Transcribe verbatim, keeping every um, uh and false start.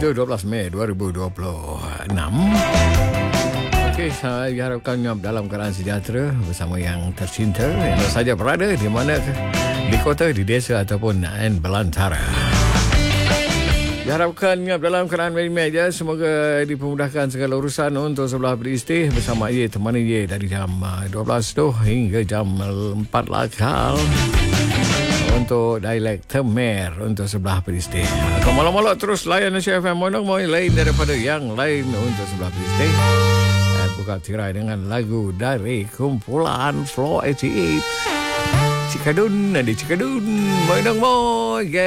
Sabtu dua belas Mei dua ribu dua puluh enam. Okey, saya harapkan dalam keadaan sejahtera bersama yang tercinta yang saja berada di mana di kota, di desa ataupun di belantara. Diharapkan dalam keadaan baik-baik saja. Semoga dipermudahkan segala urusan untuk sebelah beristih bersama Ye, temani Ye dari jam dua belas tu hingga jam empat lakal untuk dialek Temer untuk sebelah beristih. Kalau malam-malam terus layan Nasi F M, mana-mana lain daripada yang lain untuk sebelah beristih. Buka tirai dengan lagu dari kumpulan Floor delapan puluh lapan. Cikadun, ada Cikadun, mana-mana.